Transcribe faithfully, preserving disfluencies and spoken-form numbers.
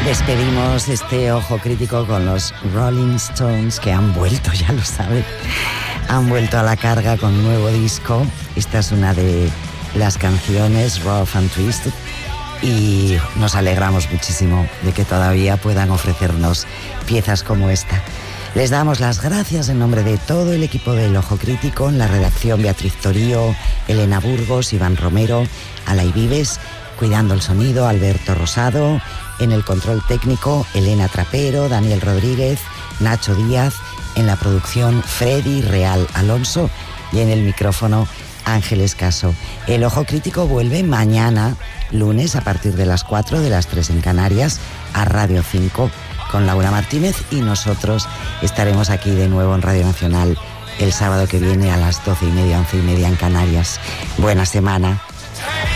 Despedimos este ojo crítico con los Rolling Stones, que han vuelto, ya lo saben. Han vuelto a la carga con un nuevo disco. Esta es una de las canciones, Rough and Twisted, y nos alegramos muchísimo de que todavía puedan ofrecernos piezas como esta. Les damos las gracias en nombre de todo el equipo del Ojo Crítico, en la redacción Beatriz Torío, Elena Burgos, Iván Romero, Alay Vives, cuidando el sonido, Alberto Rosado, en el control técnico, Elena Trapero, Daniel Rodríguez, Nacho Díaz, en la producción, Freddy Real Alonso, y en el micrófono, Ángeles Caso. El Ojo Crítico vuelve mañana, lunes, a partir de las cuatro, de las tres en Canarias, a Radio cinco, con Laura Martínez, y nosotros estaremos aquí de nuevo en Radio Nacional el sábado que viene a las doce y media, once y media en Canarias. Buena semana.